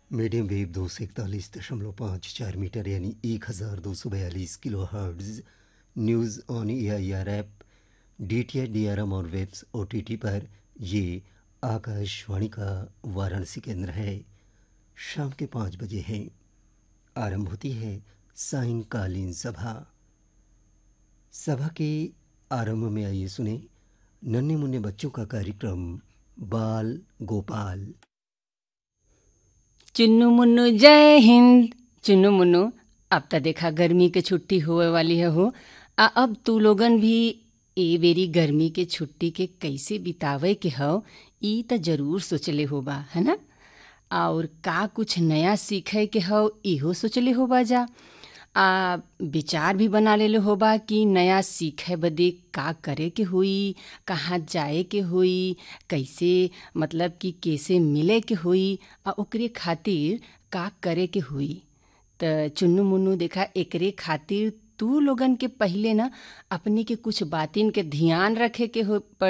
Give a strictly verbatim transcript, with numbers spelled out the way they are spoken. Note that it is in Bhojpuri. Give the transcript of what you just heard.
मीडियम वेव दो सौ इकतालीस दशमलव पाँच चार मीटर यानी एक हज़ार दो सौ बयालीस kilo hertz. News on A I R app, D T H D R M और वेब्स ओ टी टी पर ये आकाशवाणी का वाराणसी केंद्र है। शाम के पाँच बजे हैं। आरंभ होती है सायंकालीन सभा। सभा के आरंभ में आइए सुने नन्हे मुन्ने बच्चों का कार्यक्रम बाल गोपाल। चुन्नू मुन्नू जय हिंद। चुन्नू मुन्नू, अब त देखा गर्मी के छुट्टी होए वाली है हो आ अब तू लोगन भी ए बेरी गर्मी के छुट्टी के कैसे बितावे के हो ई त जरूर सोचले होबा, है ना। और का कुछ नया सीखे के हो इहो सोचले होबा जा आ विचार भी बना लेले होबा कि नया सीखे बदे का करे के हुई, कहाँ जाए के हुई, कैसे मतलब कि कैसे मिले के हुई आ ओकरे खातिर का करे के हुई। त चुन्नू मुन्नू देखा एकरे खातिर तू लोगन के पहिले ना अपनी के कुछ बातिन के ध्यान रखे के हो